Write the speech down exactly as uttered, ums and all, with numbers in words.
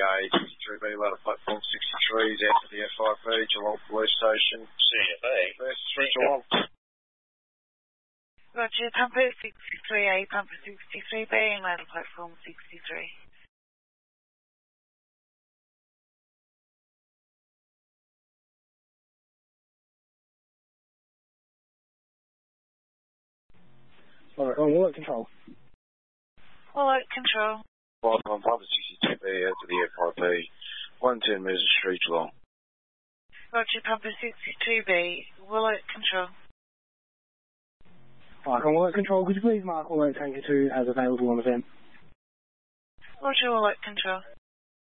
A sixty-three B, ladder platform sixty-three, is out to the F I P, Geelong Police Station. C F A? First three Geelong. Roger, Pamper sixty-three A, Pamper sixty-three B, and ladder platform sixty-three. Alright, on alert control. Alert control. Well, I'm Pamper sixty-two B, out to the F I P, one ten Mercer Street, Geelong. Roger, Pamper sixty-two B, alert control. Alright, on alert control, could you please mark alert tanker two as available on event? Roger, alert control.